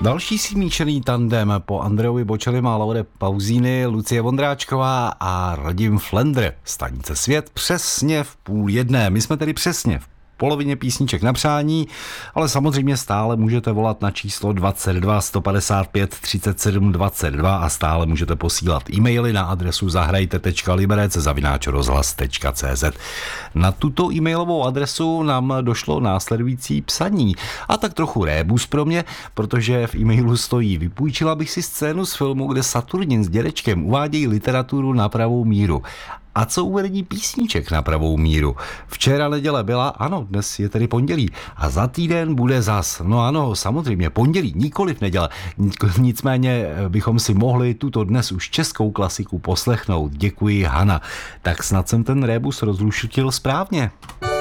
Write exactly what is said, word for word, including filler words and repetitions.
Další smíšený tandem po Andrejovi Bocellim a Laure Pausini, Lucie Vondráčková a Radim Flendr. Stanice Svět přesně v půl jedné. My jsme tedy přesně v polovině písniček na přání, ale samozřejmě stále můžete volat na číslo dvacet dva sto padesát pět třicet sedm dvacet dva a stále můžete posílat e-maily na adresu zahrajte tečka liberec zavináč rozhlas tečka cé zet. Na tuto e-mailovou adresu nám došlo následující psaní. A tak trochu rébus pro mě, protože v e-mailu stojí: vypůjčila bych si scénu z filmu, kde Saturnin s dědečkem uvádějí literaturu na pravou míru. A co uvedení písniček na pravou míru? Včera neděle byla, ano, dnes je tedy pondělí. A za týden bude zas. No ano, samozřejmě pondělí, nikoliv neděle. Nicméně bychom si mohli tuto dnes už českou klasiku poslechnout. Děkuji, Hana. Tak snad jsem ten rébus rozluštil správně.